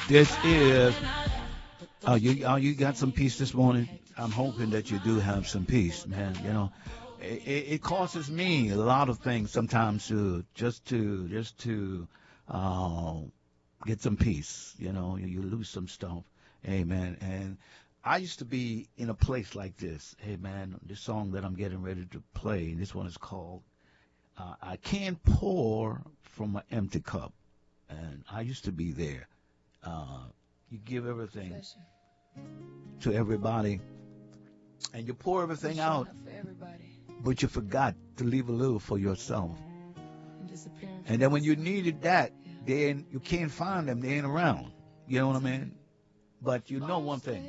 This is. You got some peace this morning? I'm hoping that you do have some peace, man. It causes me a lot of things sometimes to uh, get some peace. You lose some stuff. Amen. And I used to be in a place like this. Hey, man, this song that I'm getting ready to play, this one is called I Can't Pour from an Empty Cup. And I used to be there. Uh, you give everything Confession. to everybody and you pour I'm everything showing out, up for everybody but you forgot to leave a little for yourself. and disappearing And from then when you myself. needed that, Yeah. then you can't find them. They ain't around. You know what I mean? But you know one thing.